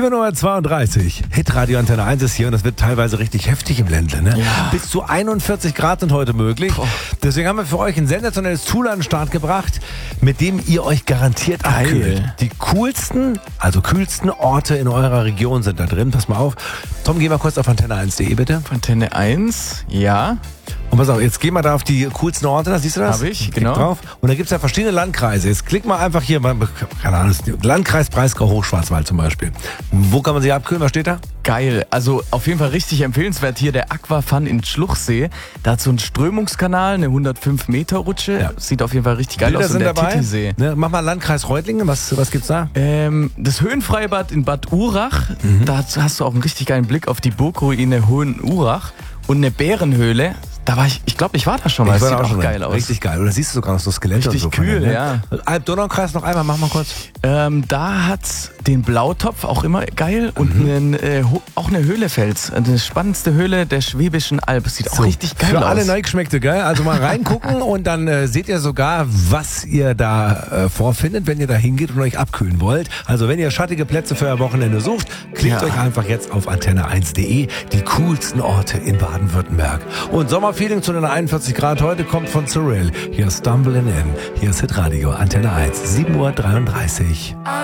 7:32 Uhr. Hitradio Antenne 1 ist hier und es wird teilweise richtig heftig im Ländle. Ne? Ja. Bis zu 41 Grad sind heute möglich. Deswegen haben wir für euch ein sensationelles Tool an den Start gebracht, mit dem ihr euch garantiert abkühlt. Die coolsten, also kühlsten Orte in eurer Region sind da drin. Pass mal auf. Tom, geh mal kurz auf antenne1.de bitte. Antenne 1, ja. Und pass auf, jetzt geh mal da auf die coolsten Orte, da siehst du das? Hab ich, Klick genau. drauf. Und da gibt es ja verschiedene Landkreise. Jetzt klick mal einfach hier, keine Ahnung, Landkreis Breisgau-Hochschwarzwald zum Beispiel. Wo kann man sich abkühlen? Was steht da? Geil. Also auf jeden Fall richtig empfehlenswert hier der Aquafun in Schluchsee. Da hat so einen Strömungskanal, eine 105-Meter-Rutsche. Ja. Sieht auf jeden Fall richtig geil Bilder aus. sind Und der dabei. Titisee. Ne, mach mal Landkreis Reutlingen, was gibt's da? Das Höhenfreibad in Bad Urach. Da hast du auch einen richtig geilen Blick auf die Burgruine Hohen Urach. Und eine Bärenhöhle. Da war ich glaube, ich war da schon mal. Das sieht auch geil aus. Richtig geil. Und da siehst du sogar noch so Skelette Richtig und so. kühl, von denen, ja. Alb-Donau-Kreis noch einmal, mach mal kurz. Da hat's den Blautopf, auch immer geil. Und auch eine Höhlefels. Die spannendste Höhle der Schwäbischen Alb. Sieht auch richtig geil aus. Für alle Neugeschmeckte, gell? Also mal reingucken und dann seht ihr sogar, was ihr da vorfindet, wenn ihr da hingeht und euch abkühlen wollt. Also wenn ihr schattige Plätze für euer Wochenende sucht, klickt euch einfach jetzt auf antenne1.de, die coolsten Orte in Baden-Württemberg. Und Sommerfeeling zu den 41 Grad heute kommt von Cyril. Hier ist Stumbling In. Hier ist Hitradio Antenne 1, 7:33 Uhr.